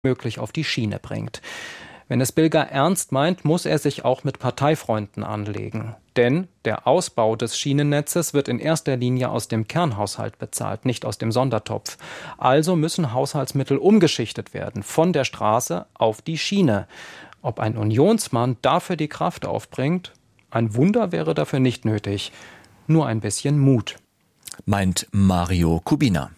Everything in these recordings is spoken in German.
möglich auf die Schiene bringt. Wenn es Bilger ernst meint, muss er sich auch mit Parteifreunden anlegen. Denn der Ausbau des Schienennetzes wird in erster Linie aus dem Kernhaushalt bezahlt, nicht aus dem Sondertopf. Also müssen Haushaltsmittel umgeschichtet werden, von der Straße auf die Schiene. Ob ein Unionsmann dafür die Kraft aufbringt? Ein Wunder wäre dafür nicht nötig. Nur ein bisschen Mut. Meint Mario Kubina.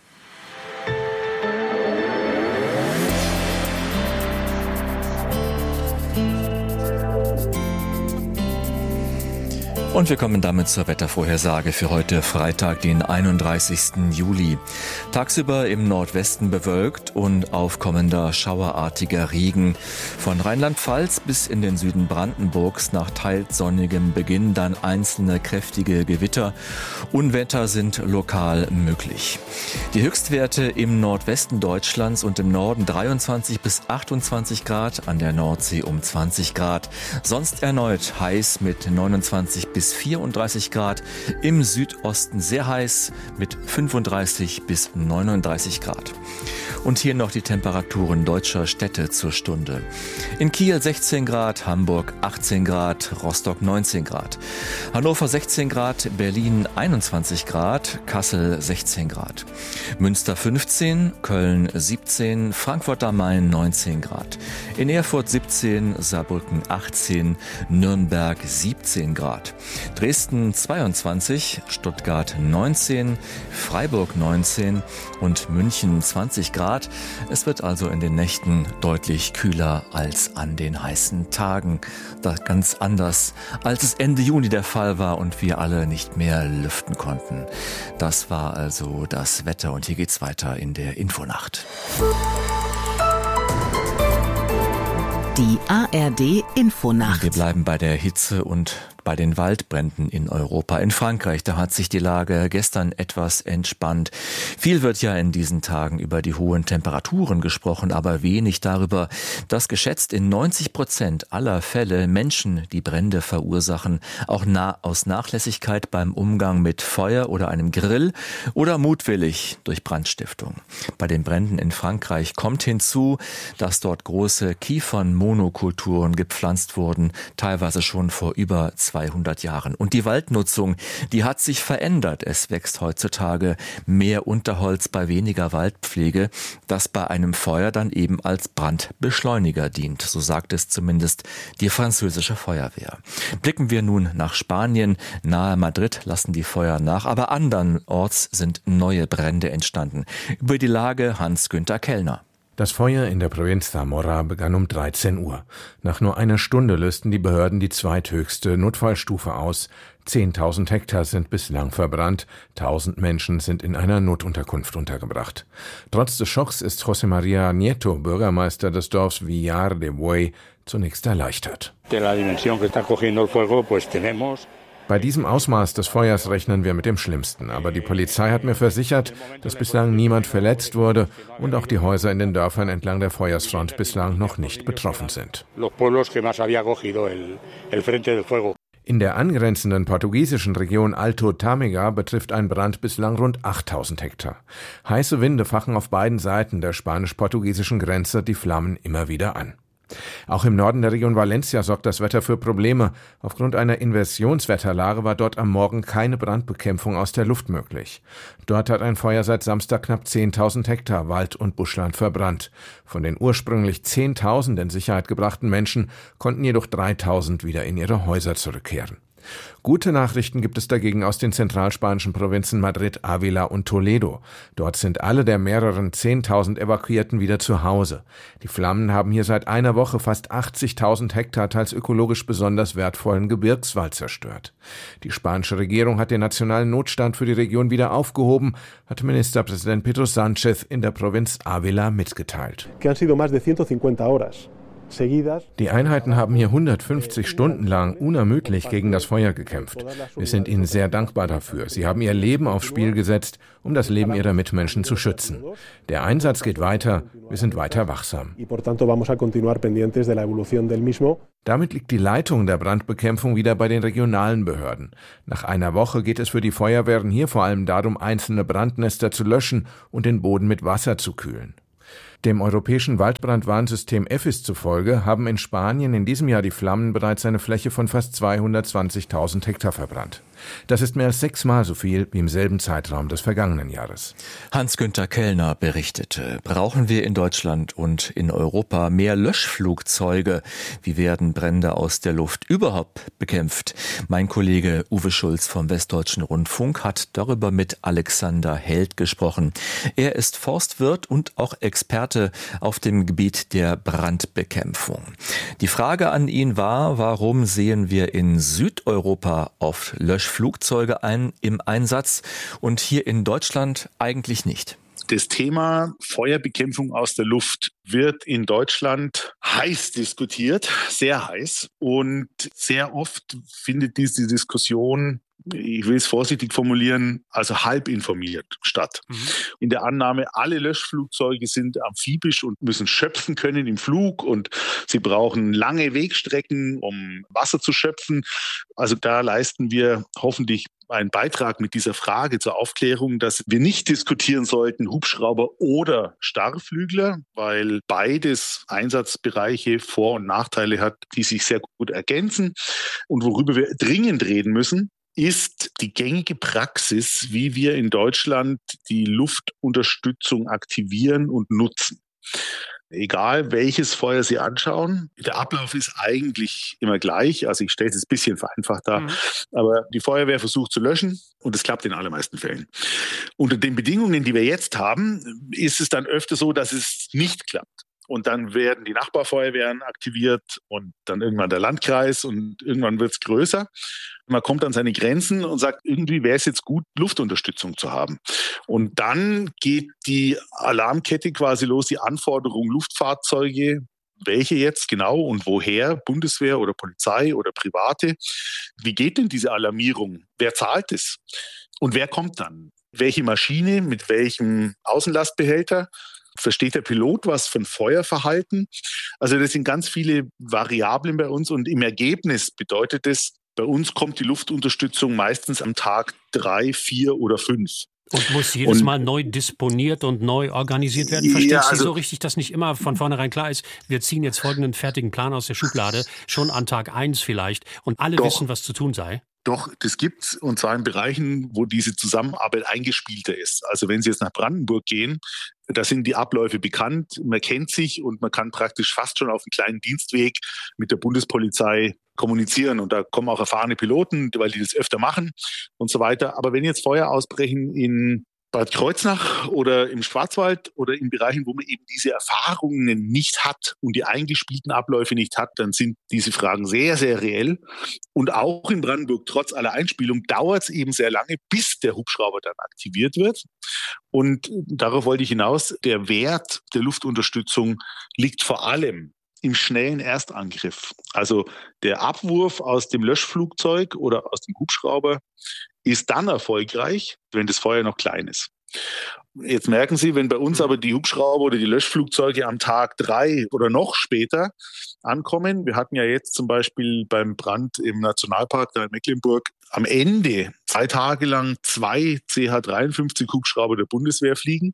Und wir kommen damit zur Wettervorhersage für heute Freitag, den 31. Juli. Tagsüber im Nordwesten bewölkt und aufkommender schauerartiger Regen. Von Rheinland-Pfalz bis in den Süden Brandenburgs nach teils sonnigem Beginn dann einzelne kräftige Gewitter. Unwetter sind lokal möglich. Die Höchstwerte im Nordwesten Deutschlands und im Norden 23 bis 28 Grad, an der Nordsee um 20 Grad. Sonst erneut heiß mit 29 bis 34 Grad, im Südosten sehr heiß mit 35 bis 39 Grad. Und hier noch die Temperaturen deutscher Städte zur Stunde. In Kiel 16 Grad, Hamburg 18 Grad, Rostock 19 Grad, Hannover 16 Grad, Berlin 21 Grad, Kassel 16 Grad, Münster 15, Köln 17, Frankfurt am Main 19 Grad, in Erfurt 17, Saarbrücken 18, Nürnberg 17 Grad. Dresden 22, Stuttgart 19, Freiburg 19 und München 20 Grad. Es wird also in den Nächten deutlich kühler als an den heißen Tagen. Das ganz anders, als es Ende Juni der Fall war und wir alle nicht mehr lüften konnten. Das war also das Wetter und hier geht's weiter in der Infonacht. Die ARD Infonacht. Wir bleiben bei der Hitze und bei den Waldbränden in Europa. In Frankreich, da hat sich die Lage gestern etwas entspannt. Viel wird ja in diesen Tagen über die hohen Temperaturen gesprochen, aber wenig darüber, dass geschätzt in 90% aller Fälle Menschen die Brände verursachen, auch aus Nachlässigkeit beim Umgang mit Feuer oder einem Grill oder mutwillig durch Brandstiftung. Bei den Bränden in Frankreich kommt hinzu, dass dort große Kiefernmonokulturen gepflanzt wurden, teilweise schon vor über 200 Jahren. Und die Waldnutzung, die hat sich verändert. Es wächst heutzutage mehr Unterholz bei weniger Waldpflege, das bei einem Feuer dann eben als Brandbeschleuniger dient. So sagt es zumindest die französische Feuerwehr. Blicken wir nun nach Spanien. Nahe Madrid lassen die Feuer nach, aber andernorts sind neue Brände entstanden. Über die Lage Hans-Günther Kellner. Das Feuer in der Provinz Zamora begann um 13 Uhr. Nach nur einer Stunde lösten die Behörden die zweithöchste Notfallstufe aus. 10.000 Hektar sind bislang verbrannt. 1.000 Menschen sind in einer Notunterkunft untergebracht. Trotz des Schocks ist José María Nieto, Bürgermeister des Dorfs Villar de Buey, zunächst erleichtert. Bei diesem Ausmaß des Feuers rechnen wir mit dem Schlimmsten. Aber die Polizei hat mir versichert, dass bislang niemand verletzt wurde und auch die Häuser in den Dörfern entlang der Feuersfront bislang noch nicht betroffen sind. In der angrenzenden portugiesischen Region Alto Tâmega betrifft ein Brand bislang rund 8.000 Hektar. Heiße Winde fachen auf beiden Seiten der spanisch-portugiesischen Grenze die Flammen immer wieder an. Auch im Norden der Region Valencia sorgt das Wetter für Probleme. Aufgrund einer Inversionswetterlage war dort am Morgen keine Brandbekämpfung aus der Luft möglich. Dort hat ein Feuer seit Samstag knapp 10.000 Hektar Wald- und Buschland verbrannt. Von den ursprünglich 10.000 in Sicherheit gebrachten Menschen konnten jedoch 3.000 wieder in ihre Häuser zurückkehren. Gute Nachrichten gibt es dagegen aus den zentralspanischen Provinzen Madrid, Ávila und Toledo. Dort sind alle der mehreren 10.000 Evakuierten wieder zu Hause. Die Flammen haben hier seit einer Woche fast 80.000 Hektar teils ökologisch besonders wertvollen Gebirgswald zerstört. Die spanische Regierung hat den nationalen Notstand für die Region wieder aufgehoben, hat Ministerpräsident Pedro Sánchez in der Provinz Ávila mitgeteilt. Die Einheiten haben hier 150 Stunden lang unermüdlich gegen das Feuer gekämpft. Wir sind ihnen sehr dankbar dafür. Sie haben ihr Leben aufs Spiel gesetzt, um das Leben ihrer Mitmenschen zu schützen. Der Einsatz geht weiter. Wir sind weiter wachsam. Damit liegt die Leitung der Brandbekämpfung wieder bei den regionalen Behörden. Nach einer Woche geht es für die Feuerwehren hier vor allem darum, einzelne Brandnester zu löschen und den Boden mit Wasser zu kühlen. Dem europäischen Waldbrandwarnsystem EFIS zufolge haben in Spanien in diesem Jahr die Flammen bereits eine Fläche von fast 220.000 Hektar verbrannt. Das ist mehr als 6-mal so viel wie im selben Zeitraum des vergangenen Jahres. Hans-Günther Kellner berichtete, brauchen wir in Deutschland und in Europa mehr Löschflugzeuge? Wie werden Brände aus der Luft überhaupt bekämpft? Mein Kollege Uwe Schulz vom Westdeutschen Rundfunk hat darüber mit Alexander Held gesprochen. Er ist Forstwirt und auch Experte auf dem Gebiet der Brandbekämpfung. Die Frage an ihn war, warum sehen wir in Südeuropa oft Löschflugzeuge im Einsatz und hier in Deutschland eigentlich nicht? Das Thema Feuerbekämpfung aus der Luft wird in Deutschland heiß diskutiert, sehr heiß. Und sehr oft findet diese Diskussion, ich will es vorsichtig formulieren, also halb informiert statt. In der Annahme, alle Löschflugzeuge sind amphibisch und müssen schöpfen können im Flug und sie brauchen lange Wegstrecken, um Wasser zu schöpfen. Also da leisten wir hoffentlich einen Beitrag mit dieser Frage zur Aufklärung, dass wir nicht diskutieren sollten, Hubschrauber oder Starrflügler, weil beides Einsatzbereiche, Vor- und Nachteile hat, die sich sehr gut ergänzen. Und worüber wir dringend reden müssen, ist die gängige Praxis, wie wir in Deutschland die Luftunterstützung aktivieren und nutzen. Egal, welches Feuer Sie anschauen, der Ablauf ist eigentlich immer gleich. Also ich stelle es ein bisschen vereinfacht dar. Aber die Feuerwehr versucht zu löschen und es klappt in allermeisten Fällen. Unter den Bedingungen, die wir jetzt haben, ist es dann öfter so, dass es nicht klappt. Und dann werden die Nachbarfeuerwehren aktiviert und dann irgendwann der Landkreis und irgendwann wird es größer. Man kommt an seine Grenzen und sagt, irgendwie wäre es jetzt gut, Luftunterstützung zu haben. Und dann geht die Alarmkette quasi los, die Anforderung Luftfahrzeuge, welche jetzt genau und woher, Bundeswehr oder Polizei oder Private. Wie geht denn diese Alarmierung? Wer zahlt es? Und wer kommt dann? Welche Maschine mit welchem Außenlastbehälter? Versteht der Pilot was von Feuerverhalten? Also das sind ganz viele Variablen bei uns und im Ergebnis bedeutet es, bei uns kommt die Luftunterstützung meistens am Tag 3, 4 oder 5. Und muss jedes Mal neu disponiert und neu organisiert werden? Verstehst du so richtig, dass nicht immer von vornherein klar ist, wir ziehen jetzt folgenden fertigen Plan aus der Schublade, schon an Tag 1 vielleicht, und alle wissen, was zu tun sei? Doch, das gibt's, und zwar in Bereichen, wo diese Zusammenarbeit eingespielter ist. Also wenn Sie jetzt nach Brandenburg gehen, da sind die Abläufe bekannt, man kennt sich und man kann praktisch fast schon auf einem kleinen Dienstweg mit der Bundespolizei kommunizieren. Und da kommen auch erfahrene Piloten, weil die das öfter machen und so weiter. Aber wenn jetzt Feuer ausbrechen in Bad Kreuznach oder im Schwarzwald oder in Bereichen, wo man eben diese Erfahrungen nicht hat und die eingespielten Abläufe nicht hat, dann sind diese Fragen sehr, sehr reell. Und auch in Brandenburg, trotz aller Einspielung, dauert es eben sehr lange, bis der Hubschrauber dann aktiviert wird. Und darauf wollte ich hinaus, der Wert der Luftunterstützung liegt vor allem im schnellen Erstangriff. Also der Abwurf aus dem Löschflugzeug oder aus dem Hubschrauber ist dann erfolgreich, wenn das Feuer noch klein ist. Jetzt merken Sie, wenn bei uns aber die Hubschrauber oder die Löschflugzeuge am Tag 3 oder noch später ankommen, wir hatten ja jetzt zum Beispiel beim Brand im Nationalpark da in Mecklenburg am Ende 2 Tage lang 2 CH-53 Hubschrauber der Bundeswehr fliegen.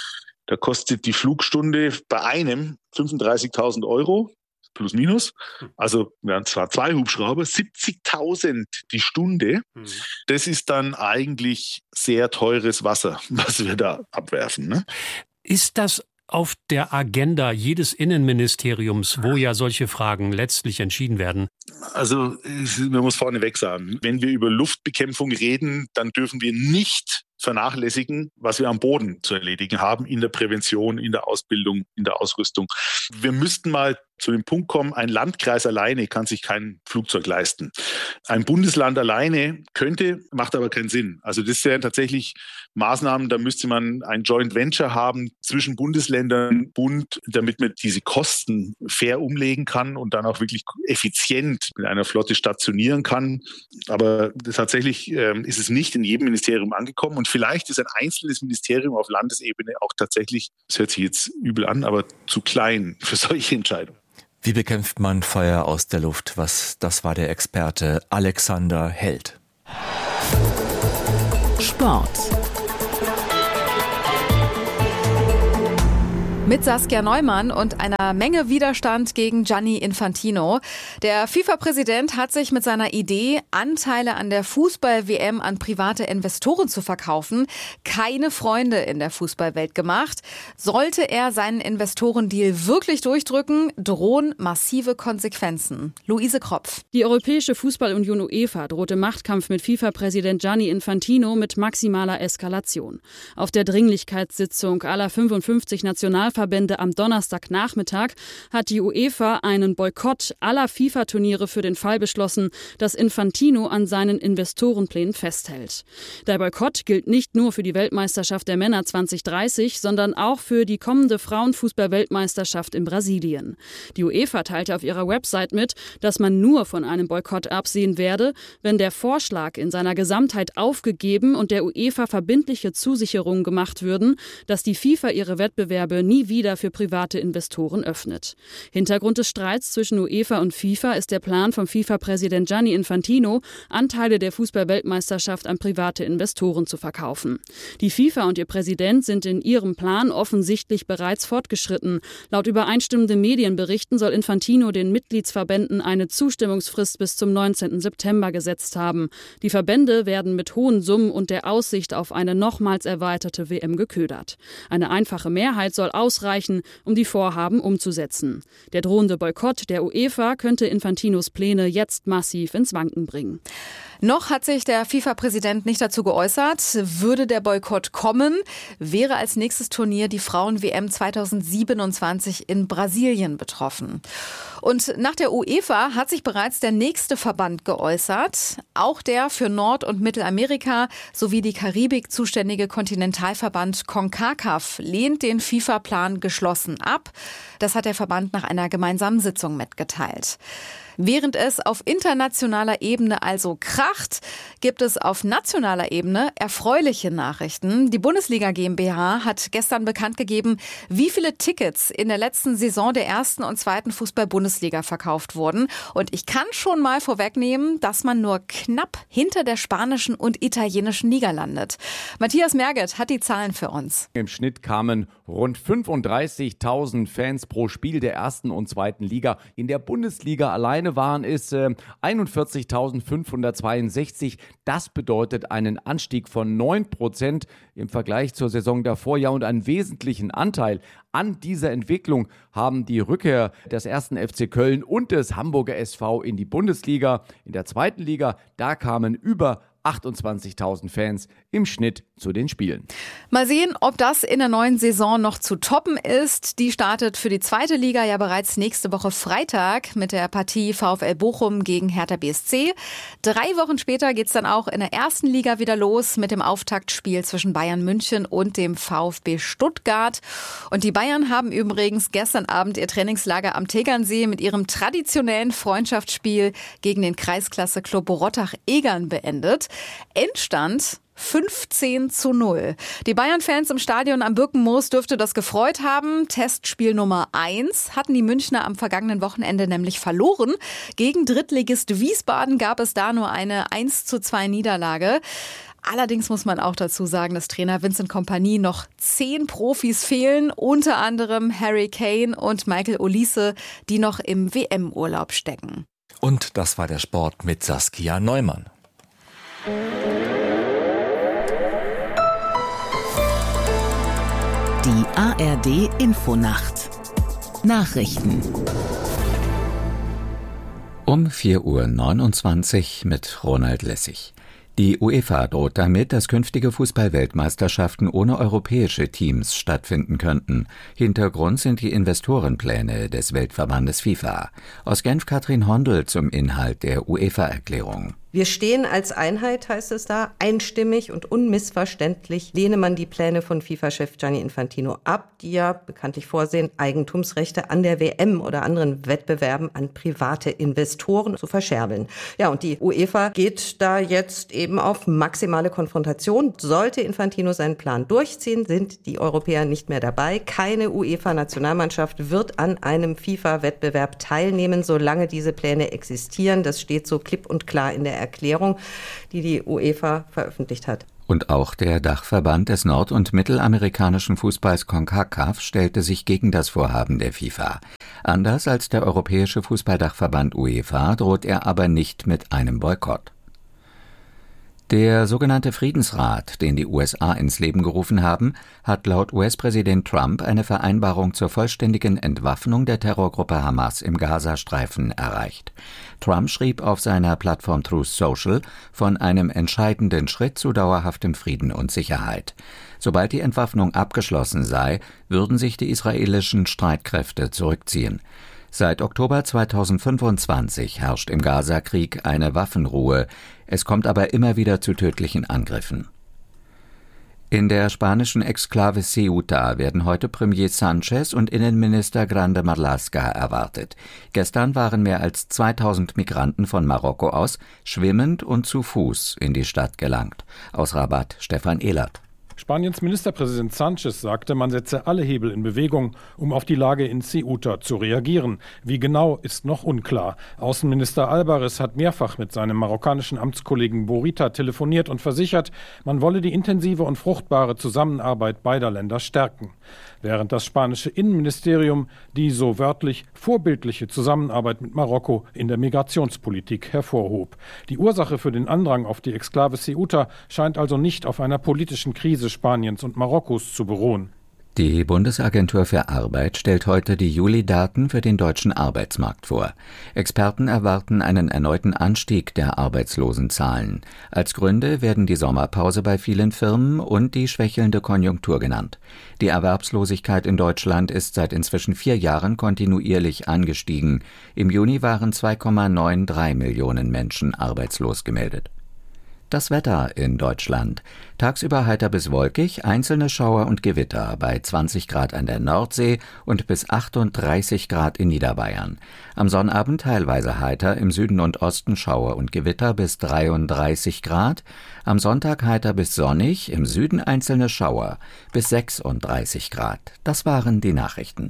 Da kostet die Flugstunde bei einem 35.000 € plus minus. Also wir haben zwar 2 Hubschrauber, 70.000 die Stunde. Das ist dann eigentlich sehr teures Wasser, was wir da abwerfen. Ne? Ist das auf der Agenda jedes Innenministeriums, wo ja solche Fragen letztlich entschieden werden? Also man muss vorneweg sagen, wenn wir über Luftbekämpfung reden, dann dürfen wir nicht vernachlässigen, was wir am Boden zu erledigen haben, in der Prävention, in der Ausbildung, in der Ausrüstung. Wir müssten mal zu dem Punkt kommen, ein Landkreis alleine kann sich kein Flugzeug leisten. Ein Bundesland alleine könnte, macht aber keinen Sinn. Also das wären tatsächlich Maßnahmen, da müsste man ein Joint Venture haben zwischen Bundesländern, Bund, damit man diese Kosten fair umlegen kann und dann auch wirklich effizient mit einer Flotte stationieren kann. Aber tatsächlich ist es nicht in jedem Ministerium angekommen und vielleicht ist ein einzelnes Ministerium auf Landesebene auch tatsächlich, das hört sich jetzt übel an, aber zu klein für solche Entscheidungen. Wie bekämpft man Feuer aus der Luft? Das war der Experte Alexander Held. Sport. Mit Saskia Neumann und einer Menge Widerstand gegen Gianni Infantino. Der FIFA-Präsident hat sich mit seiner Idee, Anteile an der Fußball-WM an private Investoren zu verkaufen, keine Freunde in der Fußballwelt gemacht. Sollte er seinen Investorendeal wirklich durchdrücken, drohen massive Konsequenzen. Luise Kropf. Die Europäische Fußballunion UEFA droht im Machtkampf mit FIFA-Präsident Gianni Infantino mit maximaler Eskalation. Auf der Dringlichkeitssitzung aller 55 Nationalverbände am Donnerstagnachmittag hat die UEFA einen Boykott aller FIFA-Turniere für den Fall beschlossen, dass Infantino an seinen Investorenplänen festhält. Der Boykott gilt nicht nur für die Weltmeisterschaft der Männer 2030, sondern auch für die kommende Frauenfußball-Weltmeisterschaft in Brasilien. Die UEFA teilte auf ihrer Website mit, dass man nur von einem Boykott absehen werde, wenn der Vorschlag in seiner Gesamtheit aufgegeben und der UEFA verbindliche Zusicherungen gemacht würden, dass die FIFA ihre Wettbewerbe nie wieder für private Investoren öffnet. Hintergrund des Streits zwischen UEFA und FIFA ist der Plan von FIFA-Präsident Gianni Infantino, Anteile der Fußball-Weltmeisterschaft an private Investoren zu verkaufen. Die FIFA und ihr Präsident sind in ihrem Plan offensichtlich bereits fortgeschritten. Laut übereinstimmenden Medienberichten soll Infantino den Mitgliedsverbänden eine Zustimmungsfrist bis zum 19. September gesetzt haben. Die Verbände werden mit hohen Summen und der Aussicht auf eine nochmals erweiterte WM geködert. Eine einfache Mehrheit soll ausreichen, um die Vorhaben umzusetzen. Der drohende Boykott der UEFA könnte Infantinos Pläne jetzt massiv ins Wanken bringen. Noch hat sich der FIFA-Präsident nicht dazu geäußert. Würde der Boykott kommen, wäre als nächstes Turnier die Frauen-WM 2027 in Brasilien betroffen. Und nach der UEFA hat sich bereits der nächste Verband geäußert. Auch der für Nord- und Mittelamerika sowie die Karibik zuständige Kontinentalverband CONCACAF lehnt den FIFA-Plan geschlossen ab. Das hat der Verband nach einer gemeinsamen Sitzung mitgeteilt. Während es auf internationaler Ebene also kracht, gibt es auf nationaler Ebene erfreuliche Nachrichten. Die Bundesliga GmbH hat gestern bekannt gegeben, wie viele Tickets in der letzten Saison der ersten und zweiten Fußball-Bundesliga verkauft wurden. Und ich kann schon mal vorwegnehmen, dass man nur knapp hinter der spanischen und italienischen Liga landet. Matthias Merget hat die Zahlen für uns. Im Schnitt kamen rund 35.000 Fans pro Spiel der ersten und zweiten Liga. In der Bundesliga alleine waren es 41.562. Das bedeutet einen Anstieg von 9% im Vergleich zur Saison davor. Ja, und einen wesentlichen Anteil an dieser Entwicklung haben die Rückkehr des 1. FC Köln und des Hamburger SV in die Bundesliga. In der zweiten Liga, da kamen über 28.000 Fans im Schnitt zu den Spielen. Mal sehen, ob das in der neuen Saison noch zu toppen ist. Die startet für die zweite Liga ja bereits nächste Woche Freitag mit der Partie VfL Bochum gegen Hertha BSC. 3 Wochen später geht's dann auch in der ersten Liga wieder los mit dem Auftaktspiel zwischen Bayern München und dem VfB Stuttgart. Und die Bayern haben übrigens gestern Abend ihr Trainingslager am Tegernsee mit ihrem traditionellen Freundschaftsspiel gegen den Kreisklasse-Club Rottach-Egern beendet. Endstand 15:0. Die Bayern-Fans im Stadion am Birkenmoos dürfte das gefreut haben. Testspiel Nummer 1 hatten die Münchner am vergangenen Wochenende nämlich verloren. Gegen Drittligist Wiesbaden gab es da nur eine 1:2 Niederlage. Allerdings muss man auch dazu sagen, dass Trainer Vincent Kompany noch 10 Profis fehlen, unter anderem Harry Kane und Michael Olise, die noch im WM-Urlaub stecken. Und das war der Sport mit Saskia Neumann. Die ARD Infonacht. Nachrichten. Um 4:29 Uhr mit Ronald Lessig. Die UEFA droht damit, dass künftige Fußball-Weltmeisterschaften ohne europäische Teams stattfinden könnten. Hintergrund sind die Investorenpläne des Weltverbandes FIFA. Aus Genf Katrin Hondel zum Inhalt der UEFA-Erklärung. Wir stehen als Einheit, heißt es da, einstimmig und unmissverständlich lehne man die Pläne von FIFA-Chef Gianni Infantino ab, die ja bekanntlich vorsehen, Eigentumsrechte an der WM oder anderen Wettbewerben an private Investoren zu verscherbeln. Ja, und die UEFA geht da jetzt eben auf maximale Konfrontation. Sollte Infantino seinen Plan durchziehen, sind die Europäer nicht mehr dabei. Keine UEFA-Nationalmannschaft wird an einem FIFA-Wettbewerb teilnehmen, solange diese Pläne existieren. Das steht so klipp und klar in der Erklärung, die die UEFA veröffentlicht hat. Und auch der Dachverband des nord- und mittelamerikanischen Fußballs CONCACAF stellte sich gegen das Vorhaben der FIFA. Anders als der europäische Fußballdachverband UEFA droht er aber nicht mit einem Boykott. Der sogenannte Friedensrat, den die USA ins Leben gerufen haben, hat laut US-Präsident Trump eine Vereinbarung zur vollständigen Entwaffnung der Terrorgruppe Hamas im Gazastreifen erreicht. Trump schrieb auf seiner Plattform Truth Social von einem entscheidenden Schritt zu dauerhaftem Frieden und Sicherheit. Sobald die Entwaffnung abgeschlossen sei, würden sich die israelischen Streitkräfte zurückziehen. Seit Oktober 2025 herrscht im Gazakrieg eine Waffenruhe. Es kommt aber immer wieder zu tödlichen Angriffen. In der spanischen Exklave Ceuta werden heute Premier Sánchez und Innenminister Grande Marlaska erwartet. Gestern waren mehr als 2000 Migranten von Marokko aus schwimmend und zu Fuß in die Stadt gelangt. Aus Rabat Stefan Ehlert. Spaniens Ministerpräsident Sánchez sagte, man setze alle Hebel in Bewegung, um auf die Lage in Ceuta zu reagieren. Wie genau, ist noch unklar. Außenminister Álvarez hat mehrfach mit seinem marokkanischen Amtskollegen Bourita telefoniert und versichert, man wolle die intensive und fruchtbare Zusammenarbeit beider Länder stärken. Während das spanische Innenministerium die so wörtlich vorbildliche Zusammenarbeit mit Marokko in der Migrationspolitik hervorhob. Die Ursache für den Andrang auf die Exklave Ceuta scheint also nicht auf einer politischen Krise Spaniens und Marokkos zu beruhen. Die Bundesagentur für Arbeit stellt heute die Juli-Daten für den deutschen Arbeitsmarkt vor. Experten erwarten einen erneuten Anstieg der Arbeitslosenzahlen. Als Gründe werden die Sommerpause bei vielen Firmen und die schwächelnde Konjunktur genannt. Die Erwerbslosigkeit in Deutschland ist seit inzwischen 4 Jahren kontinuierlich angestiegen. Im Juni waren 2,93 Millionen Menschen arbeitslos gemeldet. Das Wetter in Deutschland. Tagsüber heiter bis wolkig, einzelne Schauer und Gewitter bei 20 Grad an der Nordsee und bis 38 Grad in Niederbayern. Am Sonnabend teilweise heiter, im Süden und Osten Schauer und Gewitter bis 33 Grad. Am Sonntag heiter bis sonnig, im Süden einzelne Schauer bis 36 Grad. Das waren die Nachrichten.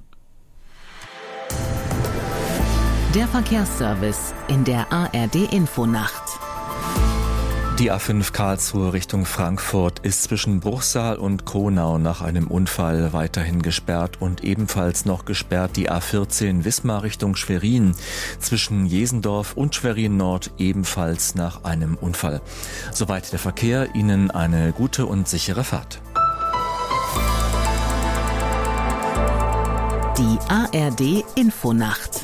Der Verkehrsservice in der ARD-Infonacht. Die A5 Karlsruhe Richtung Frankfurt ist zwischen Bruchsal und Kronau nach einem Unfall weiterhin gesperrt und ebenfalls noch gesperrt die A14 Wismar Richtung Schwerin zwischen Jesendorf und Schwerin Nord ebenfalls nach einem Unfall. Soweit der Verkehr. Ihnen eine gute und sichere Fahrt. Die ARD Infonacht.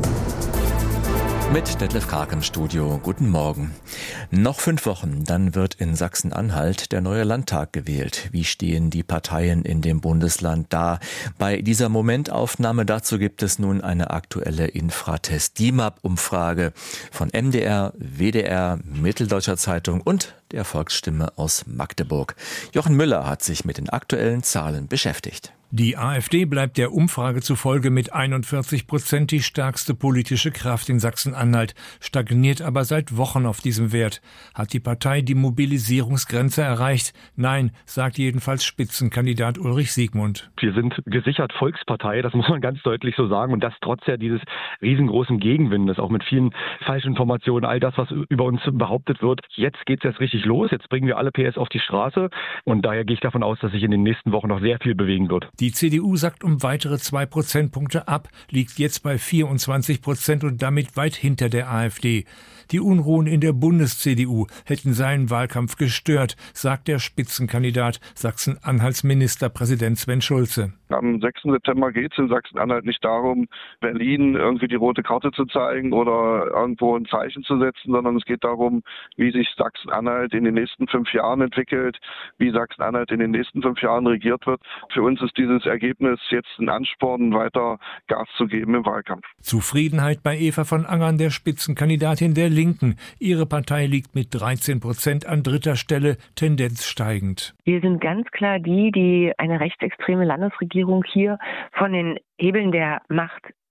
Mit Detlef Karg im Studio. Guten Morgen. Noch 5 Wochen, dann wird in Sachsen-Anhalt der neue Landtag gewählt. Wie stehen die Parteien in dem Bundesland da? Bei dieser Momentaufnahme dazu gibt es nun eine aktuelle Infratest-DIMAP-Umfrage von MDR, WDR, Mitteldeutscher Zeitung und der Volksstimme aus Magdeburg. Jochen Müller hat sich mit den aktuellen Zahlen beschäftigt. Die AfD bleibt der Umfrage zufolge mit 41% die stärkste politische Kraft in Sachsen-Anhalt, stagniert aber seit Wochen auf diesem Wert. Hat die Partei die Mobilisierungsgrenze erreicht? Nein, sagt jedenfalls Spitzenkandidat Ulrich Siegmund. Wir sind gesichert Volkspartei, das muss man ganz deutlich so sagen. Und das trotz ja dieses riesengroßen Gegenwindes, auch mit vielen Falschinformationen, all das, was über uns behauptet wird. Jetzt geht es erst richtig los, jetzt bringen wir alle PS auf die Straße. Und daher gehe ich davon aus, dass sich in den nächsten Wochen noch sehr viel bewegen wird. Die CDU sackt um weitere 2 Prozentpunkte ab, liegt jetzt bei 24% und damit weit hinter der AfD. Die Unruhen in der Bundes-CDU hätten seinen Wahlkampf gestört, sagt der Spitzenkandidat Sachsen-Anhalts Ministerpräsident Sven Schulze. Am 6. September geht es in Sachsen-Anhalt nicht darum, Berlin irgendwie die rote Karte zu zeigen oder irgendwo ein Zeichen zu setzen, sondern es geht darum, wie sich Sachsen-Anhalt in den nächsten 5 Jahren entwickelt, wie Sachsen-Anhalt in den nächsten 5 Jahren regiert wird. Für uns ist dieses Ergebnis jetzt ein Ansporn, weiter Gas zu geben im Wahlkampf. Zufriedenheit bei Eva von Angern, der Spitzenkandidatin der Linken. Ihre Partei liegt mit 13% an 3. Stelle, Tendenz steigend. Wir sind ganz klar die eine rechtsextreme Landesregierung hier von den Hebeln der Macht auf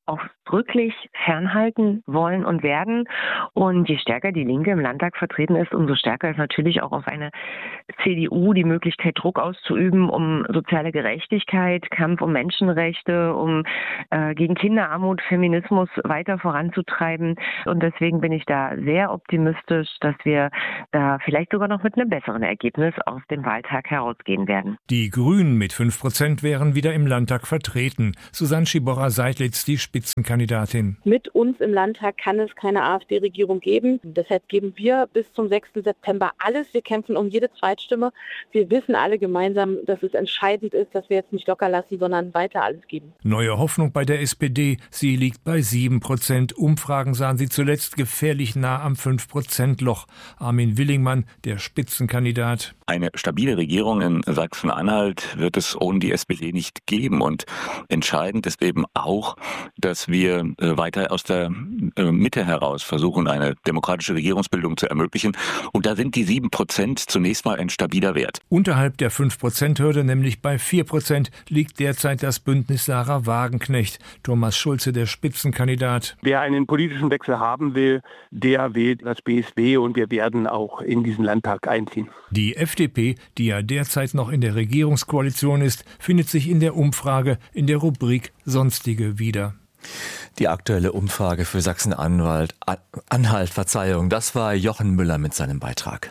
ausdrücklich fernhalten wollen und werden. Und je stärker die Linke im Landtag vertreten ist, umso stärker ist natürlich auch auf eine CDU die Möglichkeit, Druck auszuüben, um soziale Gerechtigkeit, Kampf um Menschenrechte, um gegen Kinderarmut, Feminismus weiter voranzutreiben. Und deswegen bin ich da sehr optimistisch, dass wir da vielleicht sogar noch mit einem besseren Ergebnis aus dem Wahltag herausgehen werden. Die Grünen mit 5% wären wieder im Landtag vertreten. Susanne Schiborra-Seidlitz, die Spitzenkandidatin. Mit uns im Landtag kann es keine AfD-Regierung geben. Deshalb geben wir bis zum 6. September alles. Wir kämpfen um jede Zweitstimme. Wir wissen alle gemeinsam, dass es entscheidend ist, dass wir jetzt nicht locker lassen, sondern weiter alles geben. Neue Hoffnung bei der SPD. Sie liegt bei 7%. Umfragen sahen sie zuletzt gefährlich nah am 5%-Loch. Armin Willingmann, der Spitzenkandidat. Eine stabile Regierung in Sachsen-Anhalt wird es ohne die SPD nicht geben. Und entscheidend ist eben auch, dass wir weiter aus der Mitte heraus versuchen, eine demokratische Regierungsbildung zu ermöglichen. Und da sind die 7% zunächst mal ein stabiler Wert. Unterhalb der 5%-Hürde, nämlich bei 4%, liegt derzeit das Bündnis Sarah Wagenknecht. Thomas Schulze, der Spitzenkandidat. Wer einen politischen Wechsel haben will, der wählt das BSW und wir werden auch in diesen Landtag einziehen. Die FDP, die ja derzeit noch in der Regierungskoalition ist, findet sich in der Umfrage in der Rubrik Sonstige wieder. Die aktuelle Umfrage für Sachsen-Anhalt, das war Jochen Müller mit seinem Beitrag.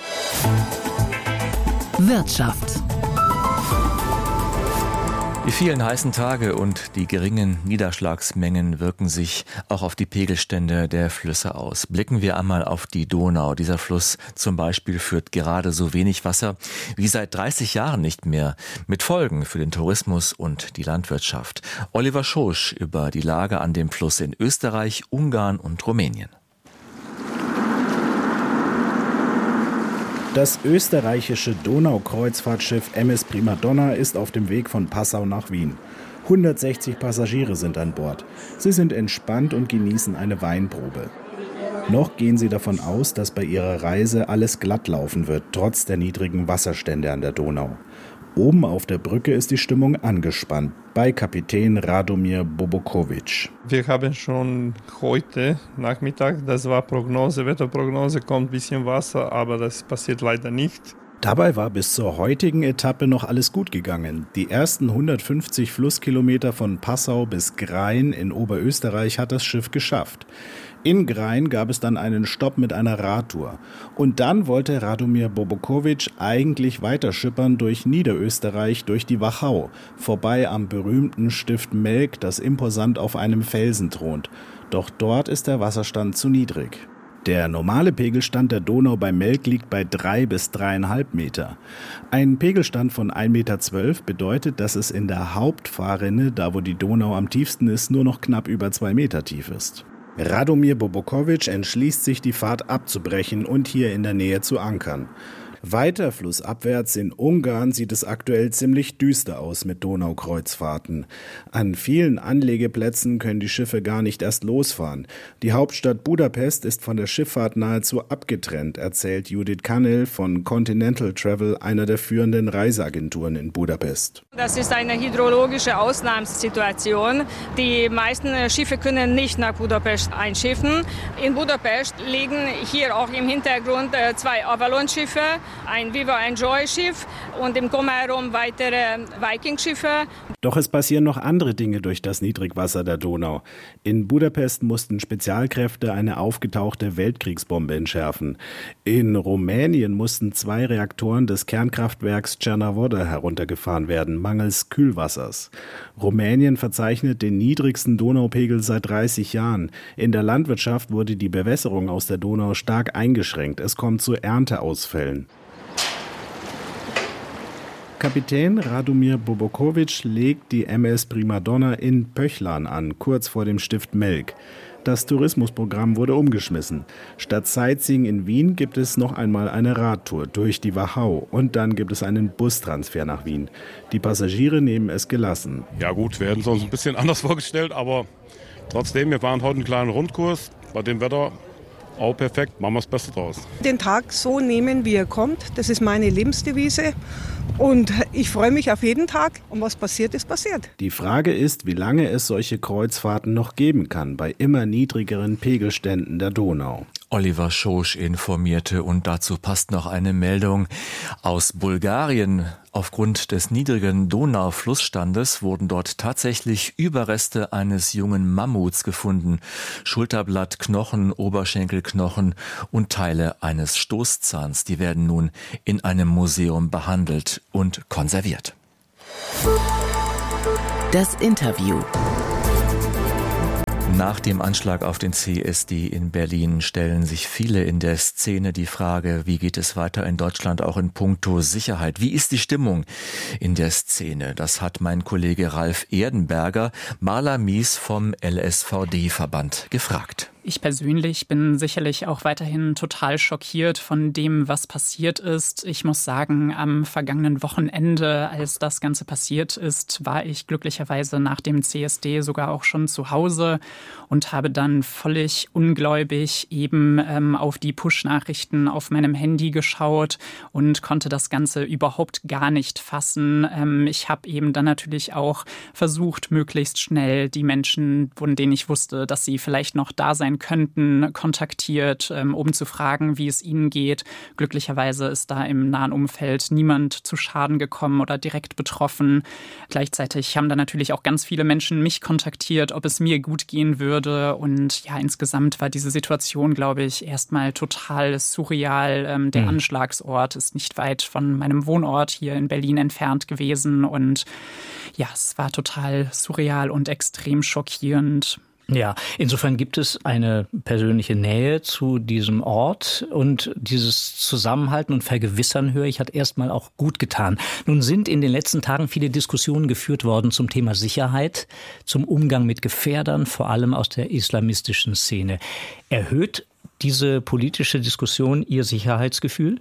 Wirtschaft. Die vielen heißen Tage und die geringen Niederschlagsmengen wirken sich auch auf die Pegelstände der Flüsse aus. Blicken wir einmal auf die Donau. Dieser Fluss zum Beispiel führt gerade so wenig Wasser wie seit 30 Jahren nicht mehr, mit Folgen für den Tourismus und die Landwirtschaft. Oliver Schosch über die Lage an dem Fluss in Österreich, Ungarn und Rumänien. Das österreichische Donaukreuzfahrtschiff MS Primadonna ist auf dem Weg von Passau nach Wien. 160 Passagiere sind an Bord. Sie sind entspannt und genießen eine Weinprobe. Noch gehen sie davon aus, dass bei ihrer Reise alles glatt laufen wird, trotz der niedrigen Wasserstände an der Donau. Oben auf der Brücke ist die Stimmung angespannt, bei Kapitän Radomir Bobokovic. Wir haben schon heute Nachmittag, das war Prognose, Wetterprognose, kommt ein bisschen Wasser, aber das passiert leider nicht. Dabei war bis zur heutigen Etappe noch alles gut gegangen. Die ersten 150 Flusskilometer von Passau bis Grain in Oberösterreich hat das Schiff geschafft. In Grain gab es dann einen Stopp mit einer Radtour. Und dann wollte Radomir Bobokovic eigentlich weiterschippern durch Niederösterreich, durch die Wachau, vorbei am berühmten Stift Melk, das imposant auf einem Felsen thront. Doch dort ist der Wasserstand zu niedrig. Der normale Pegelstand der Donau bei Melk liegt bei 3 bis 3,5 Meter. Ein Pegelstand von 1,12 Meter bedeutet, dass es in der Hauptfahrrinne, da wo die Donau am tiefsten ist, nur noch knapp über 2 Meter tief ist. Radomir Bobokovic entschließt sich, die Fahrt abzubrechen und hier in der Nähe zu ankern. Weiter flussabwärts in Ungarn sieht es aktuell ziemlich düster aus mit Donaukreuzfahrten. An vielen Anlegeplätzen können die Schiffe gar nicht erst losfahren. Die Hauptstadt Budapest ist von der Schifffahrt nahezu abgetrennt, erzählt Judith Kannel von Continental Travel, einer der führenden Reiseagenturen in Budapest. Das ist eine hydrologische Ausnahmesituation. Die meisten Schiffe können nicht nach Budapest einschiffen. In Budapest liegen hier auch im Hintergrund 2 Avalon-Schiffe, ein Viva Enjoy-Schiff und im Drumherum weitere Viking-Schiffe. Doch es passieren noch andere Dinge durch das Niedrigwasser der Donau. In Budapest mussten Spezialkräfte eine aufgetauchte Weltkriegsbombe entschärfen. In Rumänien mussten 2 Reaktoren des Kernkraftwerks Cernavodă heruntergefahren werden, mangels Kühlwassers. Rumänien verzeichnet den niedrigsten Donaupegel seit 30 Jahren. In der Landwirtschaft wurde die Bewässerung aus der Donau stark eingeschränkt. Es kommt zu Ernteausfällen. Kapitän Radomir Bobokovic legt die MS Primadonna in Pöchlan an, kurz vor dem Stift Melk. Das Tourismusprogramm wurde umgeschmissen. Statt Sightseeing in Wien gibt es noch einmal eine Radtour durch die Wachau und dann gibt es einen Bustransfer nach Wien. Die Passagiere nehmen es gelassen. Ja gut, wir hätten es uns ein bisschen anders vorgestellt, aber trotzdem, wir fahren heute einen kleinen Rundkurs. Bei dem Wetter auch perfekt, machen wir das Beste draus. Den Tag so nehmen, wie er kommt, das ist meine Lebensdevise. Und ich freue mich auf jeden Tag. Und was passiert, ist passiert. Die Frage ist, wie lange es solche Kreuzfahrten noch geben kann bei immer niedrigeren Pegelständen der Donau. Oliver Schosch informierte und dazu passt noch eine Meldung aus Bulgarien. Aufgrund des niedrigen Donauflussstandes wurden dort tatsächlich Überreste eines jungen Mammuts gefunden. Schulterblatt, Knochen, Oberschenkelknochen und Teile eines Stoßzahns. Die werden nun in einem Museum behandelt und konserviert. Das Interview. Nach dem Anschlag auf den CSD in Berlin stellen sich viele in der Szene die Frage, wie geht es weiter in Deutschland auch in puncto Sicherheit? Wie ist die Stimmung in der Szene? Das hat mein Kollege Ralf Erdenberger, Maler Mies vom LSVD-Verband, gefragt. Ich persönlich bin sicherlich auch weiterhin total schockiert von dem, was passiert ist. Ich muss sagen, am vergangenen Wochenende, als das Ganze passiert ist, war ich glücklicherweise nach dem CSD sogar auch schon zu Hause und habe dann völlig ungläubig eben auf die Push-Nachrichten auf meinem Handy geschaut und konnte das Ganze überhaupt gar nicht fassen. Ich habe eben dann natürlich auch versucht, möglichst schnell die Menschen, von denen ich wusste, dass sie vielleicht noch da sein könnten, kontaktiert, um zu fragen, wie es ihnen geht. Glücklicherweise ist da im nahen Umfeld niemand zu Schaden gekommen oder direkt betroffen. Gleichzeitig haben da natürlich auch ganz viele Menschen mich kontaktiert, ob es mir gut gehen würde. Und ja, insgesamt war diese Situation, glaube ich, erstmal total surreal. Der Anschlagsort ist nicht weit von meinem Wohnort hier in Berlin entfernt gewesen. Und ja, es war total surreal und extrem schockierend. Ja, insofern gibt es eine persönliche Nähe zu diesem Ort und dieses Zusammenhalten und Vergewissern, höre ich, hat erstmal auch gut getan. Nun sind in den letzten Tagen viele Diskussionen geführt worden zum Thema Sicherheit, zum Umgang mit Gefährdern, vor allem aus der islamistischen Szene. Erhöht diese politische Diskussion Ihr Sicherheitsgefühl?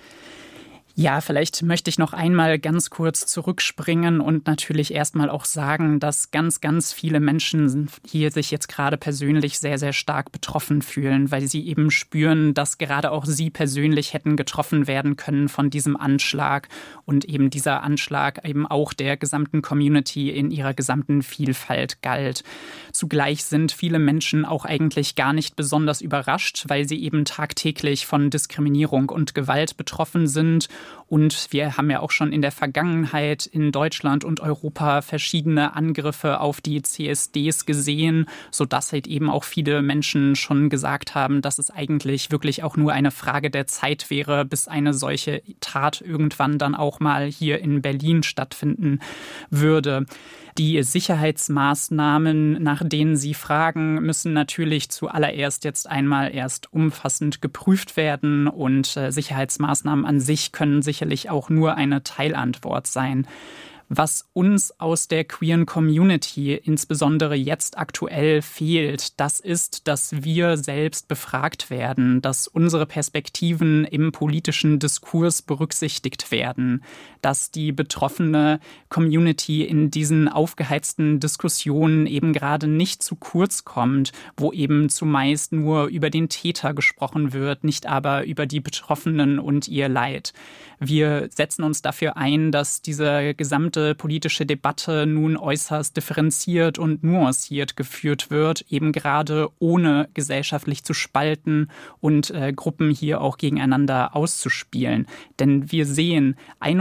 Ja, vielleicht möchte ich noch einmal ganz kurz zurückspringen und natürlich erstmal auch sagen, dass ganz, ganz viele Menschen hier sich jetzt gerade persönlich sehr, sehr stark betroffen fühlen, weil sie eben spüren, dass gerade auch sie persönlich hätten getroffen werden können von diesem Anschlag und eben dieser Anschlag eben auch der gesamten Community in ihrer gesamten Vielfalt galt. Zugleich sind viele Menschen auch eigentlich gar nicht besonders überrascht, weil sie eben tagtäglich von Diskriminierung und Gewalt betroffen sind. Und wir haben ja auch schon in der Vergangenheit in Deutschland und Europa verschiedene Angriffe auf die CSDs gesehen, sodass halt eben auch viele Menschen schon gesagt haben, dass es eigentlich wirklich auch nur eine Frage der Zeit wäre, bis eine solche Tat irgendwann dann auch mal hier in Berlin stattfinden würde. Die Sicherheitsmaßnahmen, nach denen Sie fragen, müssen natürlich zuallererst jetzt einmal erst umfassend geprüft werden und Sicherheitsmaßnahmen an sich können sicherlich auch nur eine Teilantwort sein. Was uns aus der queeren Community insbesondere jetzt aktuell fehlt, das ist, dass wir selbst befragt werden, dass unsere Perspektiven im politischen Diskurs berücksichtigt werden, dass die betroffene Community in diesen aufgeheizten Diskussionen eben gerade nicht zu kurz kommt, wo eben zumeist nur über den Täter gesprochen wird, nicht aber über die Betroffenen und ihr Leid. Wir setzen uns dafür ein, dass diese gesamte politische Debatte nun äußerst differenziert und nuanciert geführt wird, eben gerade ohne gesellschaftlich zu spalten und Gruppen hier auch gegeneinander auszuspielen. Denn wir sehen,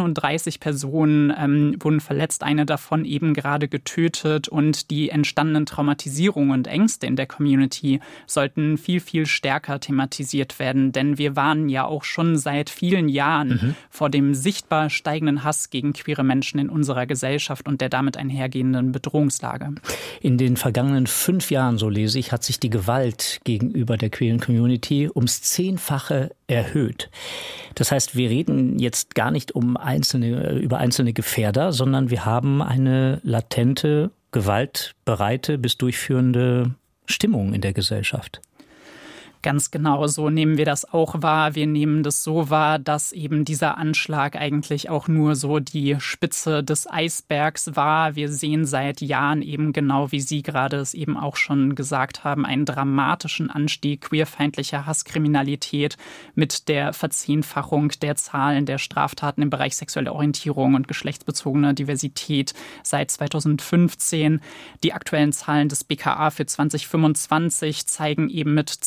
31 Personen wurden verletzt, eine davon eben gerade getötet und die entstandenen Traumatisierungen und Ängste in der Community sollten viel, viel stärker thematisiert werden, denn wir warnen ja auch schon seit vielen Jahren vor dem sichtbar steigenden Hass gegen queere Menschen in unserer Gesellschaft und der damit einhergehenden Bedrohungslage. In den vergangenen 5 Jahren, so lese ich, hat sich die Gewalt gegenüber der queeren Community ums 10-fache erhöht. Das heißt, wir reden jetzt gar nicht über einzelne Gefährder, sondern wir haben eine latente, gewaltbereite bis durchführende Stimmung in der Gesellschaft. Ganz genau, so nehmen wir das auch wahr. Wir nehmen das so wahr, dass eben dieser Anschlag eigentlich auch nur so die Spitze des Eisbergs war. Wir sehen seit Jahren eben genau, wie Sie gerade es eben auch schon gesagt haben, einen dramatischen Anstieg queerfeindlicher Hasskriminalität mit der Verzehnfachung der Zahlen der Straftaten im Bereich sexuelle Orientierung und geschlechtsbezogene Diversität seit 2015. Die aktuellen Zahlen des BKA für 2025 zeigen eben mit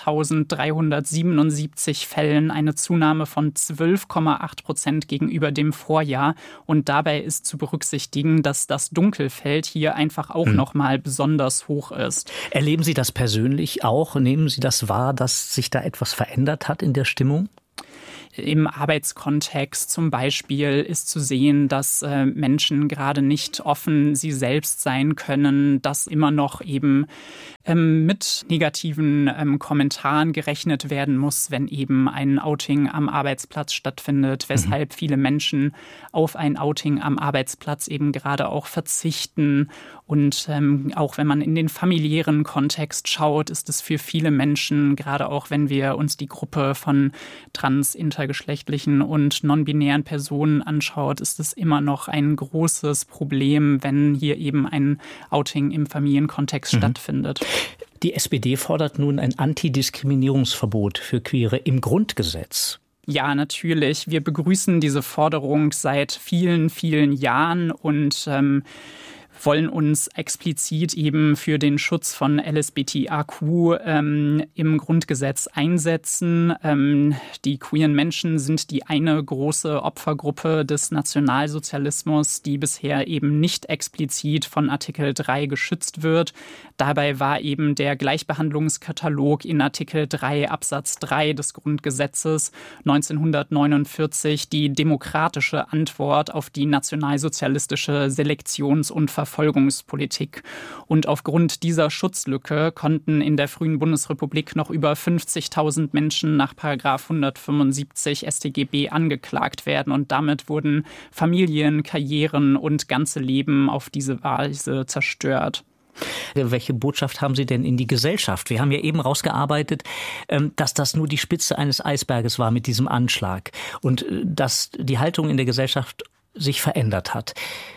2.377 Fällen eine Zunahme von 12,8% gegenüber dem Vorjahr. Und dabei ist zu berücksichtigen, dass das Dunkelfeld hier einfach auch nochmal besonders hoch ist. Erleben Sie das persönlich auch? Nehmen Sie das wahr, dass sich da etwas verändert hat in der Stimmung? Im Arbeitskontext zum Beispiel ist zu sehen, dass Menschen gerade nicht offen sie selbst sein können, dass immer noch eben mit negativen Kommentaren gerechnet werden muss, wenn eben ein Outing am Arbeitsplatz stattfindet, weshalb viele Menschen auf ein Outing am Arbeitsplatz eben gerade auch verzichten. Und auch wenn man in den familiären Kontext schaut, ist es für viele Menschen, gerade auch wenn wir uns die Gruppe von intergeschlechtlichen und non-binären Personen anschaut, ist es immer noch ein großes Problem, wenn hier eben ein Outing im Familienkontext stattfindet. Die SPD fordert nun ein Antidiskriminierungsverbot für Queere im Grundgesetz. Ja, natürlich. Wir begrüßen diese Forderung seit vielen, vielen Jahren und wollen uns explizit eben für den Schutz von LSBTIQ im Grundgesetz einsetzen. Die queeren Menschen sind die eine große Opfergruppe des Nationalsozialismus, die bisher eben nicht explizit von Artikel 3 geschützt wird. Dabei war eben der Gleichbehandlungskatalog in Artikel 3 Absatz 3 des Grundgesetzes 1949 die demokratische Antwort auf die nationalsozialistische Selektions- und Verfolgungspolitik. Und aufgrund dieser Schutzlücke konnten in der frühen Bundesrepublik noch über 50.000 Menschen nach § 175 StGB angeklagt werden. Und damit wurden Familien, Karrieren und ganze Leben auf diese Weise zerstört. Welche Botschaft haben Sie denn in die Gesellschaft? Wir haben ja eben rausgearbeitet, dass das nur die Spitze eines Eisberges war mit diesem Anschlag und dass die Haltung in der Gesellschaft sich verändert hat.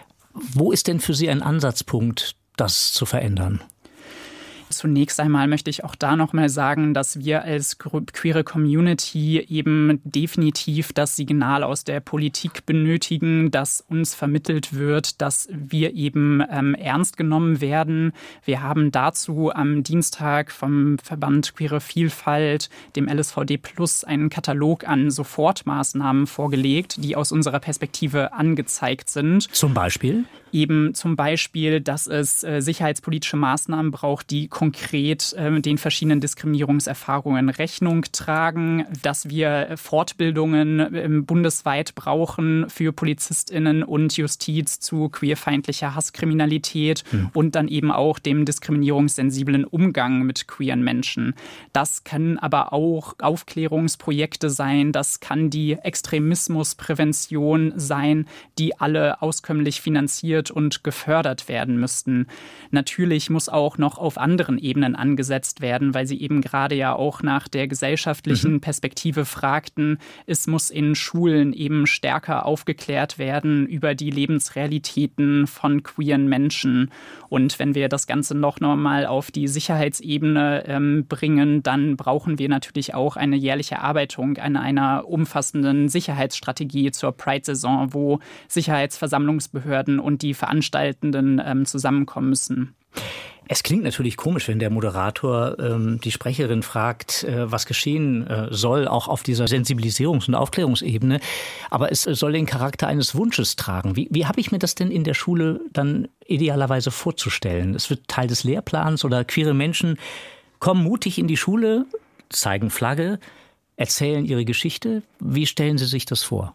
Wo ist denn für Sie ein Ansatzpunkt, das zu verändern? Zunächst einmal möchte ich auch da noch mal sagen, dass wir als queere Community eben definitiv das Signal aus der Politik benötigen, dass uns vermittelt wird, dass wir eben ernst genommen werden. Wir haben dazu am Dienstag vom Verband Queere Vielfalt, dem LSVD Plus, einen Katalog an Sofortmaßnahmen vorgelegt, die aus unserer Perspektive angezeigt sind. Zum Beispiel? Eben zum Beispiel, dass es sicherheitspolitische Maßnahmen braucht, die konkret den verschiedenen Diskriminierungserfahrungen Rechnung tragen, dass wir Fortbildungen bundesweit brauchen für PolizistInnen und Justiz zu queerfeindlicher Hasskriminalität und dann eben auch dem diskriminierungssensiblen Umgang mit queeren Menschen. Das können aber auch Aufklärungsprojekte sein, das kann die Extremismusprävention sein, die alle auskömmlich finanziert und gefördert werden müssten. Natürlich muss auch noch auf anderen Ebenen angesetzt werden, weil Sie eben gerade ja auch nach der gesellschaftlichen Perspektive fragten. Es muss in Schulen eben stärker aufgeklärt werden über die Lebensrealitäten von queeren Menschen. Und wenn wir das Ganze noch mal auf die Sicherheitsebene bringen, dann brauchen wir natürlich auch eine jährliche Erarbeitung einer umfassenden Sicherheitsstrategie zur Pride-Saison, wo Sicherheitsversammlungsbehörden und die Veranstaltenden zusammenkommen müssen. Es klingt natürlich komisch, wenn der Moderator die Sprecherin fragt, was geschehen soll, auch auf dieser Sensibilisierungs- und Aufklärungsebene. Aber es soll den Charakter eines Wunsches tragen. Wie habe ich mir das denn in der Schule dann idealerweise vorzustellen? Es wird Teil des Lehrplans oder queere Menschen kommen mutig in die Schule, zeigen Flagge, erzählen ihre Geschichte. Wie stellen Sie sich das vor?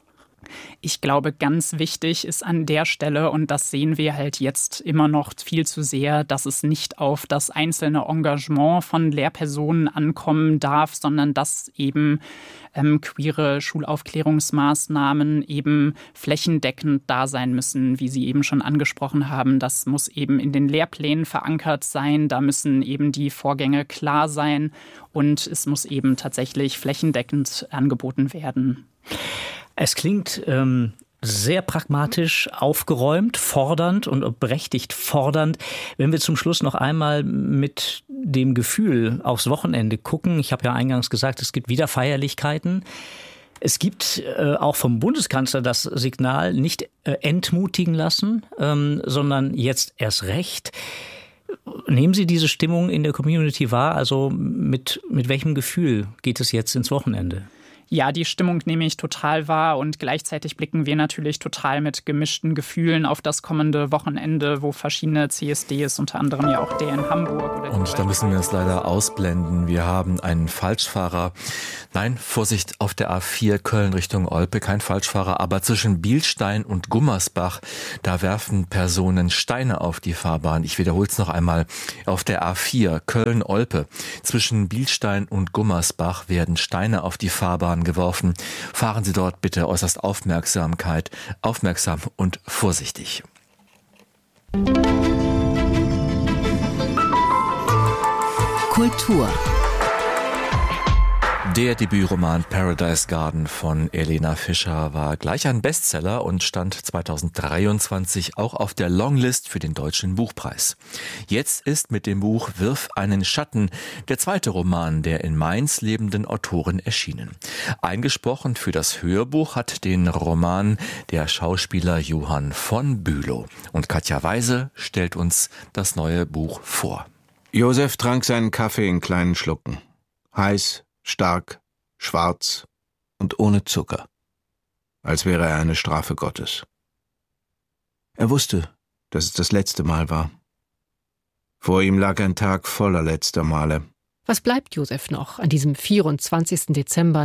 Ich glaube, ganz wichtig ist an der Stelle, und das sehen wir halt jetzt immer noch viel zu sehr, dass es nicht auf das einzelne Engagement von Lehrpersonen ankommen darf, sondern dass eben queere Schulaufklärungsmaßnahmen eben flächendeckend da sein müssen, wie Sie eben schon angesprochen haben. Das muss eben in den Lehrplänen verankert sein, da müssen eben die Vorgänge klar sein und es muss eben tatsächlich flächendeckend angeboten werden. Es klingt sehr pragmatisch, aufgeräumt, fordernd und berechtigt fordernd. Wenn wir zum Schluss noch einmal mit dem Gefühl aufs Wochenende gucken, ich habe ja eingangs gesagt, es gibt wieder Feierlichkeiten. Es gibt auch vom Bundeskanzler das Signal, nicht entmutigen lassen, sondern jetzt erst recht. Nehmen Sie diese Stimmung in der Community wahr? Also mit welchem Gefühl geht es jetzt ins Wochenende? Ja, die Stimmung nehme ich total wahr und gleichzeitig blicken wir natürlich total mit gemischten Gefühlen auf das kommende Wochenende, wo verschiedene CSDs, unter anderem ja auch der in Hamburg. Und da müssen wir es leider ausblenden. Wir haben einen Falschfahrer. Nein, Vorsicht, auf der A4 Köln Richtung Olpe, kein Falschfahrer, aber zwischen Bielstein und Gummersbach, da werfen Personen Steine auf die Fahrbahn. Ich wiederhole es noch einmal. Auf der A4 Köln-Olpe, zwischen Bielstein und Gummersbach werden Steine auf die Fahrbahn geworfen. Fahren Sie dort bitte äußerst aufmerksam und vorsichtig. Kultur. Der Debütroman Paradise Garden von Elena Fischer war gleich ein Bestseller und stand 2023 auch auf der Longlist für den Deutschen Buchpreis. Jetzt ist mit dem Buch Wirf einen Schatten der zweite Roman der in Mainz lebenden Autorin erschienen. Eingesprochen für das Hörbuch hat den Roman der Schauspieler Johann von Bülow. Und Katja Weise stellt uns das neue Buch vor. Josef trank seinen Kaffee in kleinen Schlucken. Heiß, stark, schwarz und ohne Zucker, als wäre er eine Strafe Gottes. Er wusste, dass es das letzte Mal war. Vor ihm lag ein Tag voller letzter Male. Was bleibt Josef noch an diesem 24. Dezember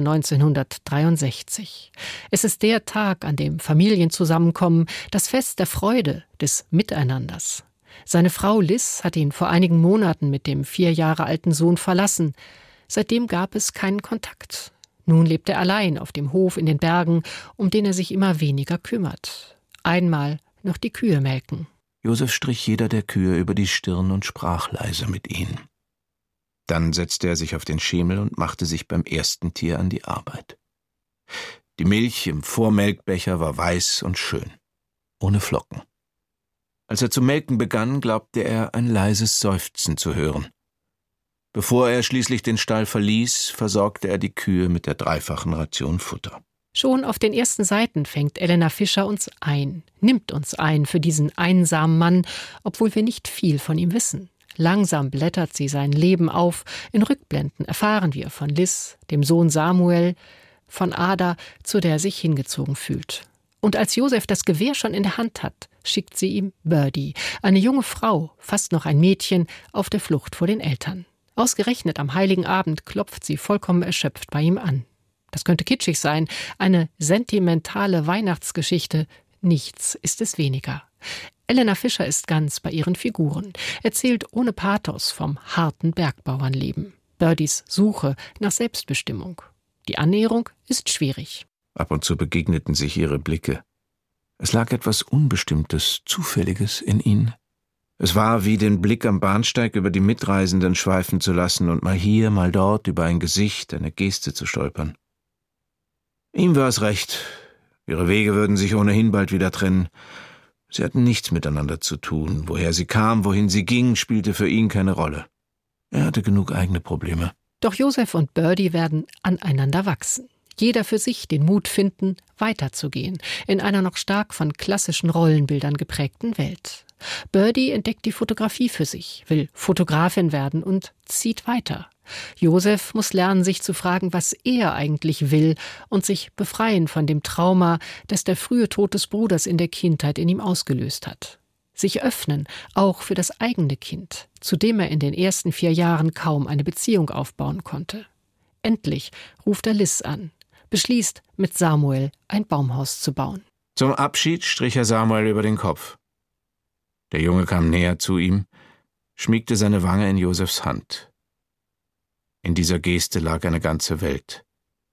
1963? Es ist der Tag, an dem Familien zusammenkommen, das Fest der Freude, des Miteinanders. Seine Frau Liz hat ihn vor einigen Monaten mit dem 4 Jahre alten Sohn verlassen. Seitdem gab es keinen Kontakt. Nun lebt er allein auf dem Hof in den Bergen, um den er sich immer weniger kümmert. Einmal noch die Kühe melken. Josef strich jeder der Kühe über die Stirn und sprach leise mit ihnen. Dann setzte er sich auf den Schemel und machte sich beim ersten Tier an die Arbeit. Die Milch im Vormelkbecher war weiß und schön, ohne Flocken. Als er zu melken begann, glaubte er, ein leises Seufzen zu hören. Bevor er schließlich den Stall verließ, versorgte er die Kühe mit der 3-fachen Ration Futter. Schon auf den ersten Seiten fängt Elena Fischer uns ein, nimmt uns ein für diesen einsamen Mann, obwohl wir nicht viel von ihm wissen. Langsam blättert sie sein Leben auf. In Rückblenden erfahren wir von Liz, dem Sohn Samuel, von Ada, zu der er sich hingezogen fühlt. Und als Josef das Gewehr schon in der Hand hat, schickt sie ihm Birdie, eine junge Frau, fast noch ein Mädchen, auf der Flucht vor den Eltern. Ausgerechnet am Heiligen Abend klopft sie vollkommen erschöpft bei ihm an. Das könnte kitschig sein, eine sentimentale Weihnachtsgeschichte. Nichts ist es weniger. Elena Fischer ist ganz bei ihren Figuren, erzählt ohne Pathos vom harten Bergbauernleben. Birdies Suche nach Selbstbestimmung. Die Annäherung ist schwierig. Ab und zu begegneten sich ihre Blicke. Es lag etwas Unbestimmtes, Zufälliges in ihnen. Es war wie den Blick am Bahnsteig über die Mitreisenden schweifen zu lassen und mal hier, mal dort über ein Gesicht, eine Geste zu stolpern. Ihm war es recht. Ihre Wege würden sich ohnehin bald wieder trennen. Sie hatten nichts miteinander zu tun. Woher sie kam, wohin sie ging, spielte für ihn keine Rolle. Er hatte genug eigene Probleme. Doch Josef und Birdie werden aneinander wachsen. Jeder für sich den Mut finden, weiterzugehen, in einer noch stark von klassischen Rollenbildern geprägten Welt. Birdie entdeckt die Fotografie für sich, will Fotografin werden und zieht weiter. Josef muss lernen, sich zu fragen, was er eigentlich will und sich befreien von dem Trauma, das der frühe Tod des Bruders in der Kindheit in ihm ausgelöst hat. Sich öffnen, auch für das eigene Kind, zu dem er in den ersten 4 Jahren kaum eine Beziehung aufbauen konnte. Endlich ruft er Liz an. beschließt, mit Samuel ein Baumhaus zu bauen. Zum Abschied strich er Samuel über den Kopf. Der Junge kam näher zu ihm, schmiegte seine Wange in Josefs Hand. In dieser Geste lag eine ganze Welt.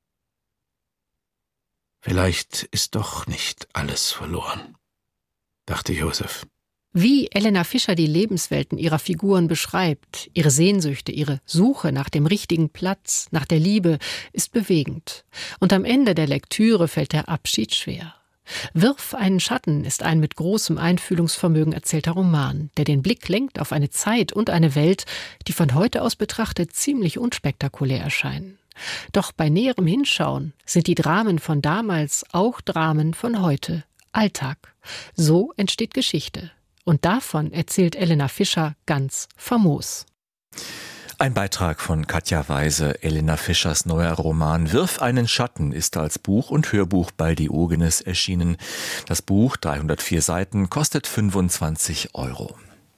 Vielleicht ist doch nicht alles verloren, dachte Josef. Wie Elena Fischer die Lebenswelten ihrer Figuren beschreibt, ihre Sehnsüchte, ihre Suche nach dem richtigen Platz, nach der Liebe, ist bewegend. Und am Ende der Lektüre fällt der Abschied schwer. »Wirf einen Schatten« ist ein mit großem Einfühlungsvermögen erzählter Roman, der den Blick lenkt auf eine Zeit und eine Welt, die von heute aus betrachtet ziemlich unspektakulär erscheinen. Doch bei näherem Hinschauen sind die Dramen von damals auch Dramen von heute, Alltag. So entsteht Geschichte. Und davon erzählt Elena Fischer ganz famos. Ein Beitrag von Katja Weise. Elena Fischers neuer Roman »Wirf einen Schatten« ist als Buch und Hörbuch bei Diogenes erschienen. Das Buch, 304 Seiten, kostet 25 €.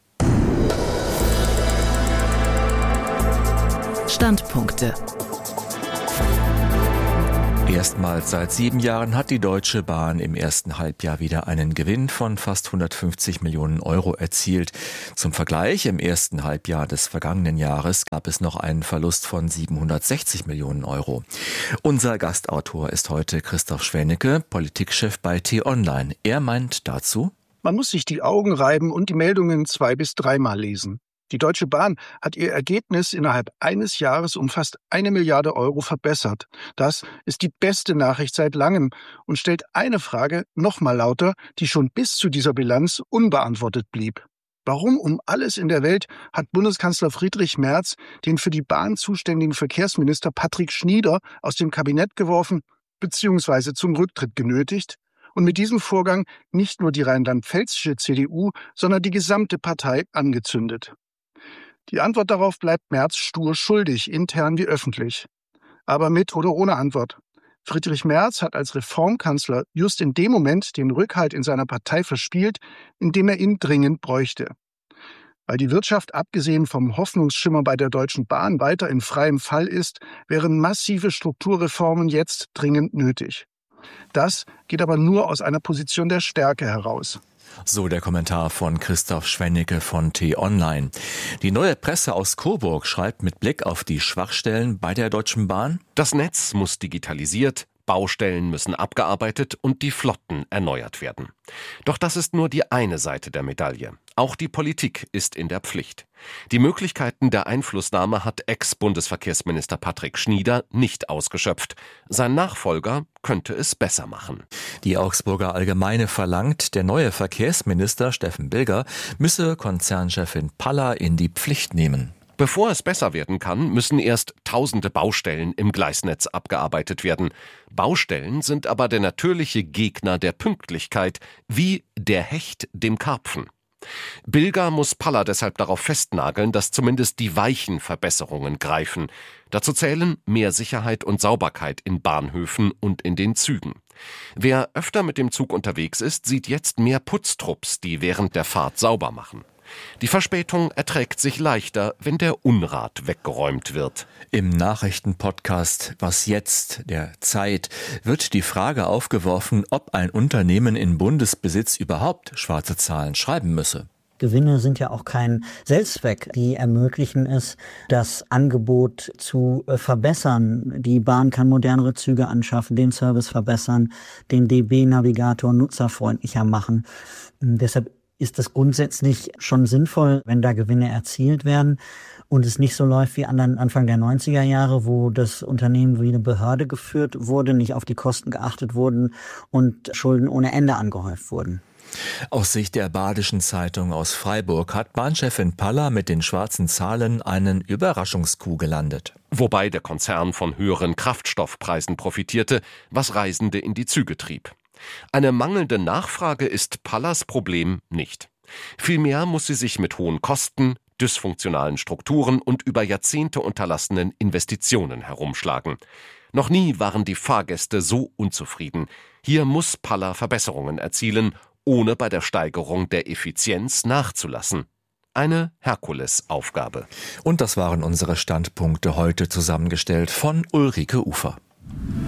Standpunkte. Erstmals seit 7 Jahren hat die Deutsche Bahn im ersten Halbjahr wieder einen Gewinn von fast 150 Millionen € erzielt. Zum Vergleich, im ersten Halbjahr des vergangenen Jahres gab es noch einen Verlust von 760 Millionen €. Unser Gastautor ist heute Christoph Schwennecke, Politikchef bei T-Online. Er meint dazu: Man muss sich die Augen reiben und die Meldungen 2- bis 3-mal lesen. Die Deutsche Bahn hat ihr Ergebnis innerhalb eines Jahres um fast 1 Milliarde € verbessert. Das ist die beste Nachricht seit langem und stellt eine Frage noch mal lauter, die schon bis zu dieser Bilanz unbeantwortet blieb. Warum um alles in der Welt hat Bundeskanzler Friedrich Merz den für die Bahn zuständigen Verkehrsminister Patrick Schnieder aus dem Kabinett geworfen bzw. zum Rücktritt genötigt und mit diesem Vorgang nicht nur die rheinland-pfälzische CDU, sondern die gesamte Partei angezündet? Die Antwort darauf bleibt Merz stur schuldig, intern wie öffentlich. Aber mit oder ohne Antwort. Friedrich Merz hat als Reformkanzler just in dem Moment den Rückhalt in seiner Partei verspielt, in dem er ihn dringend bräuchte. Weil die Wirtschaft abgesehen vom Hoffnungsschimmer bei der Deutschen Bahn weiter in freiem Fall ist, wären massive Strukturreformen jetzt dringend nötig. Das geht aber nur aus einer Position der Stärke heraus. So der Kommentar von Christoph Schwennecke von T-Online. Die Neue Presse aus Coburg schreibt mit Blick auf die Schwachstellen bei der Deutschen Bahn: Das Netz muss digitalisiert, Baustellen müssen abgearbeitet und die Flotten erneuert werden. Doch das ist nur die eine Seite der Medaille. Auch die Politik ist in der Pflicht. Die Möglichkeiten der Einflussnahme hat Ex-Bundesverkehrsminister Patrick Schnieder nicht ausgeschöpft. Sein Nachfolger könnte es besser machen. Die Augsburger Allgemeine verlangt, der neue Verkehrsminister Steffen Bilger müsse Konzernchefin Paller in die Pflicht nehmen. Bevor es besser werden kann, müssen erst tausende Baustellen im Gleisnetz abgearbeitet werden. Baustellen sind aber der natürliche Gegner der Pünktlichkeit, wie der Hecht dem Karpfen. Bilger muss Paller deshalb darauf festnageln, dass zumindest die weichen Verbesserungen greifen. Dazu zählen mehr Sicherheit und Sauberkeit in Bahnhöfen und in den Zügen. Wer öfter mit dem Zug unterwegs ist, sieht jetzt mehr Putztrupps, die während der Fahrt sauber machen. Die Verspätung erträgt sich leichter, wenn der Unrat weggeräumt wird. Im Nachrichtenpodcast »Was jetzt?« der Zeit wird die Frage aufgeworfen, ob ein Unternehmen in Bundesbesitz überhaupt schwarze Zahlen schreiben müsse. Gewinne sind ja auch kein Selbstzweck. Die ermöglichen es, das Angebot zu verbessern. Die Bahn kann modernere Züge anschaffen, den Service verbessern, den DB-Navigator nutzerfreundlicher machen. Deshalb ist es grundsätzlich schon sinnvoll, wenn da Gewinne erzielt werden und es nicht so läuft wie Anfang der 90er Jahre, wo das Unternehmen wie eine Behörde geführt wurde, nicht auf die Kosten geachtet wurden und Schulden ohne Ende angehäuft wurden. Aus Sicht der Badischen Zeitung aus Freiburg hat Bahnchefin Paller mit den schwarzen Zahlen einen Überraschungscoup gelandet. Wobei der Konzern von höheren Kraftstoffpreisen profitierte, was Reisende in die Züge trieb. Eine mangelnde Nachfrage ist Pallers Problem nicht. Vielmehr muss sie sich mit hohen Kosten, dysfunktionalen Strukturen und über Jahrzehnte unterlassenen Investitionen herumschlagen. Noch nie waren die Fahrgäste so unzufrieden. Hier muss Paller Verbesserungen erzielen, ohne bei der Steigerung der Effizienz nachzulassen. Eine Herkulesaufgabe. Und das waren unsere Standpunkte heute, zusammengestellt von Ulrike Ufer.